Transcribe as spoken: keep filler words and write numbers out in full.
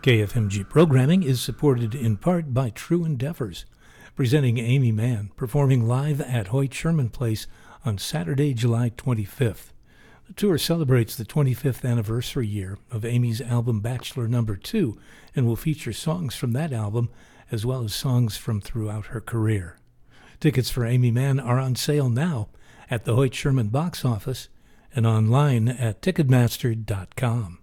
K F M G programming is supported in part by True Endeavors, presenting Aimee Mann performing live at Hoyt Sherman Place on Saturday, July twenty-fifth. The tour celebrates the twenty-fifth anniversary year of Aimee's album Bachelor Number Two and will feature songs from that album as well as songs from throughout her career. Tickets for Aimee Mann are on sale now at the Hoyt Sherman box office and online at Ticketmaster dot com.